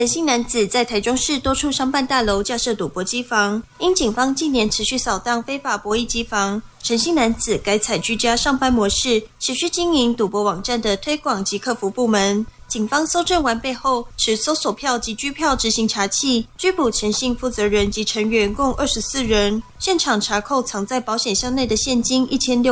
陈姓男子在台中市多处商办大楼架设赌博机房，因警方近年持续扫荡非法博弈机房，陈姓男子改采居家上班模式，持续经营赌博网站的推广及客服部门。警方搜证完备后，持搜索票及居票执行查缉，拘捕陈姓负责人及成员共24人。现场查扣藏在保险箱内的现金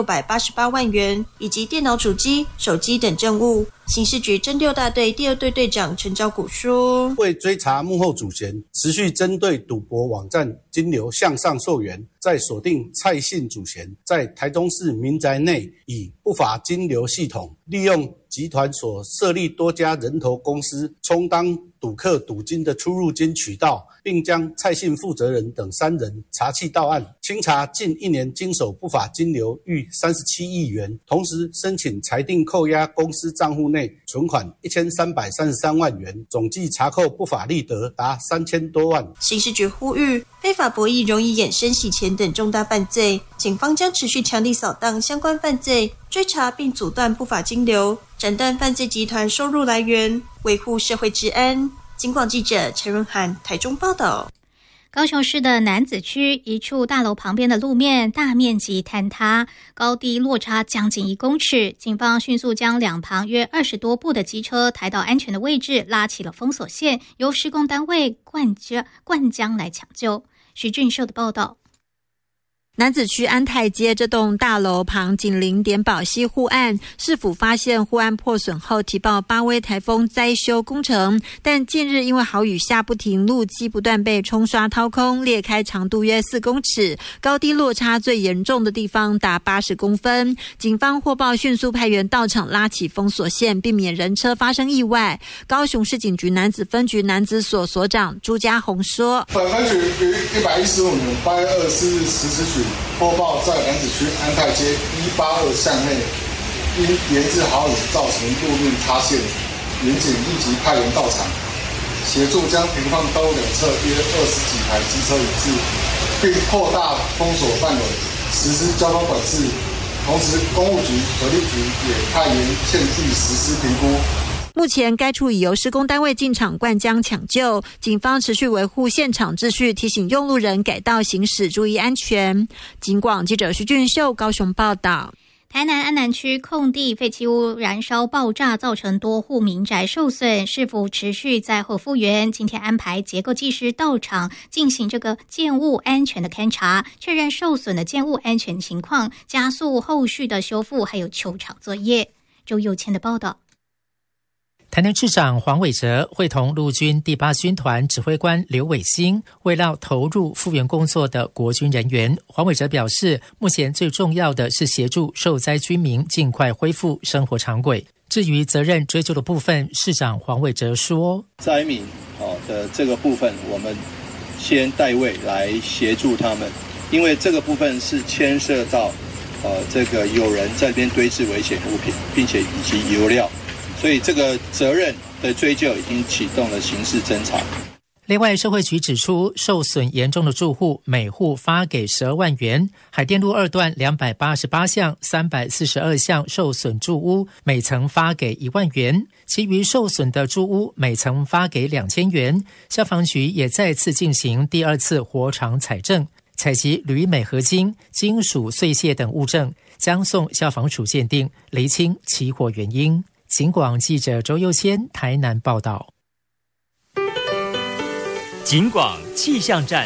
1688万元，以及电脑主机、手机等证物。刑事局侦6大队第2队队长陈昭谷说： 为追查幕后主嫌，持续针对赌博网站金流向上溯源，在锁定蔡姓主嫌在台中市民宅内以不法金流系统，利用集团所设立多家人头公司，充当赌客赌金的出入金渠道，并将蔡姓负责人等3人查缉到案，清查近1年经手不法金流逾37亿元，同时申请裁定扣押公司账户内存款1333万元，总计查扣不法利得达3000多万。 刑事局呼吁，非法博弈容易衍生洗钱等重大犯罪，警方将持续强力扫荡相关犯罪，追查并阻断不法金流，斩断犯罪集团收入来源，维护社会治安。警广记者陈润涵台中报道。 高雄市的楠梓区一处大楼旁边的路面大面积坍塌，高低落差将近1公尺。警方迅速将两旁约20多部的机车抬到安全的位置，拉起了封锁线，由施工单位灌浆来抢救。徐俊秀的报道。 楠梓区安泰街这栋大楼旁紧邻点宝溪护岸，市府发现护岸破损后提报8威台风灾修工程，但近日因为豪雨下不停，路基不断被冲刷掏空，裂开长度约4公尺，高低落差最严重的地方达80公分。警方获报迅速派员到场拉起封锁线，避免人车发生意外。高雄市警局楠梓分局楠梓所所长朱家宏说： 本分局于115年8月24日10时许播报在楠梓区安泰街182巷内，因连日豪雨造成路面塌陷，民警立即派员到场，协助将停放道路两侧约20几台机车移至，并扩大封锁范围，实施交通管制。同时，公务局、水利局也派员现地实施评估。 目前该处已由施工单位进场灌浆抢救，警方持续维护现场秩序，提醒用路人改道行驶注意安全。警广记者徐俊秀高雄报道。 台南安南区空地废弃物燃烧爆炸，造成多户民宅受损，市府持续灾后复原。今天安排结构技师到场进行这个建物安全的勘查，确认受损的建物安全情况，加速后续的修复还有求偿作业。周佑谦的报道。 台南市长黄伟哲会同陆军第8军团指挥官刘伟兴慰劳投入复原工作的国军人员。黄伟哲表示，目前最重要的是协助受灾居民尽快恢复生活常轨。至于责任追究的部分，市长黄伟哲说： 灾民的这个部分，我们先代位来协助他们，因为这个部分是牵涉到这个有人在这边堆置危险物品，并且以及油料。所以这个责任的追究已经启动了刑事侦查。 另外，社会局指出，受损严重的住户每户发给12万元，海淀路2段288项342项受损住屋每层发给1万元，其余受损的住屋每层发给2000元。消防局也再次进行第2次活场采证，采集铝镁合金、金属碎屑等物证，将送消防署鉴定，厘清起火原因。警广记者周佑谦台南报道。 警广气象站。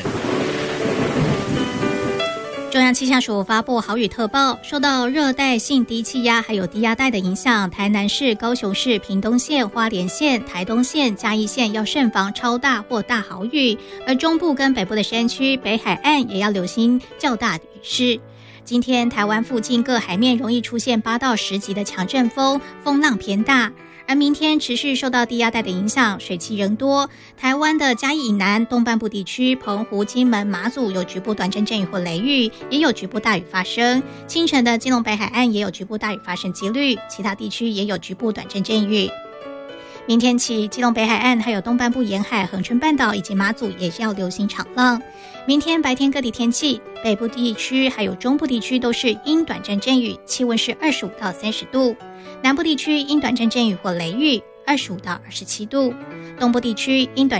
中央气象署发布豪雨特报，受到热带性低气压还有低压带的影响，台南市、高雄市、屏东县、花莲县、台东县、嘉义县要慎防超大或大豪雨，而中部跟北部的山区、北海岸也要留心较大的雨势。今天台湾附近各海面容易出现8到10级的强阵风，风浪偏大。而明天持续受到低压带的影响，水汽仍多。台湾的嘉义以南、东半部地区、澎湖、金门、马祖有局部短阵阵雨或雷雨，也有局部大雨发生。清晨的基隆北海岸也有局部大雨发生几率，其他地区也有局部短阵阵雨。明天起，基隆北海岸还有东半部沿海、恒春半岛以及马祖也是要流行场浪。明天白天各地天气，北部地区还有中部地区都是阴短阵阵雨，气温是25到30度；南部地区阴短阵阵雨或雷雨，25到27度；东部地区阴短